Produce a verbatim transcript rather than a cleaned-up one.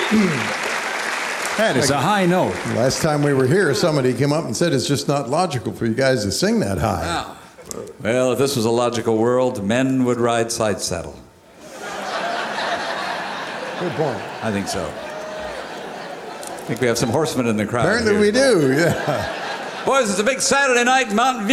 That is a high note. Last time we were here, somebody came up and said it's just not logical for you guys to sing that high. Wow. Well, if this was a logical world, men would ride side saddle. Good point. I think so. I think we have some horsemen in the crowd. Apparently here. we do, yeah. Boys, it's a big Saturday night in Mountain View.